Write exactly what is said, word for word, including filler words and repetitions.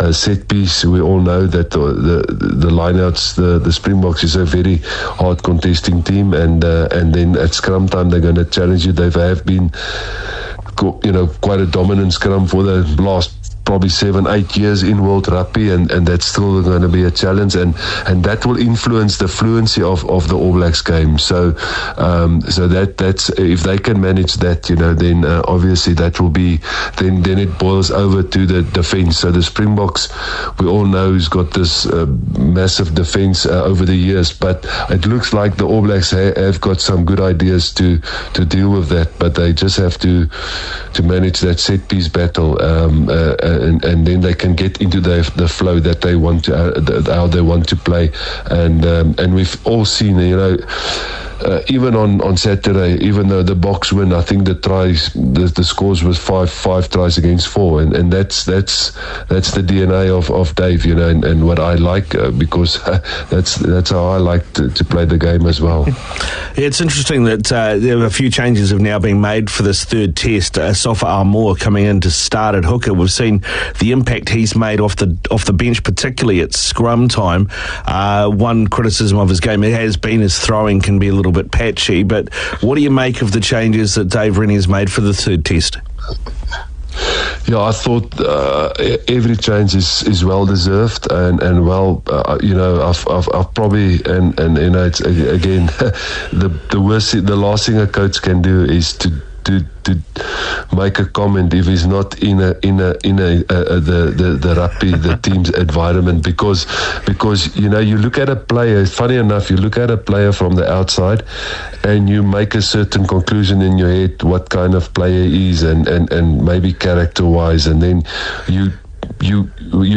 uh, set piece. We all know that the the, the lineouts, the the Springboks is a very hard contesting team, and uh, and then at scrum time they're going to challenge you. They have been, you know, quite a dominant scrum for the last probably seven, eight years in World Rugby, and, and that's still going to be a challenge, and, and that will influence the fluency of, of the All Blacks game. So, um, so that that's if they can manage that, you know, then uh, obviously that will be then then it boils over to the defence. So the Springboks, we all know, has got this uh, massive defence uh, over the years, but it looks like the All Blacks ha- have got some good ideas to to deal with that, but they just have to to manage that set piece battle. Um, uh, And, and then they can get into the the flow that they want to, uh, the, how they want to play, and um, and we've all seen, you know, uh, even on, on Saturday, even though the Boks win, I think the tries, the, the scores was five five tries against four, and, and that's that's that's the D N A of, of Dave, you know, and, and what I like uh, because uh, that's that's how I like to, to play the game as well. Yeah, it's interesting that uh, there are a few changes have now been made for this third test. Uh, Sofa Armour coming in to start at hooker. We've seen the impact he's made off the off the bench, particularly at scrum time. Uh, one criticism of his game has been his throwing can be a little bit patchy, but what do you make of the changes that Dave Rennie has made for the third test? Yeah, I thought uh, every change is, is well deserved, and and well, uh, you know, I've, I've I've probably and and you know, it's again the the worst, the last thing a coach can do is to. To, to make a comment if he's not in a in a in a uh, the, the the rugby the team's environment, because because you know, you look at a player, funny enough, you look at a player from the outside and you make a certain conclusion in your head what kind of player he is, and and and maybe character wise, and then you you you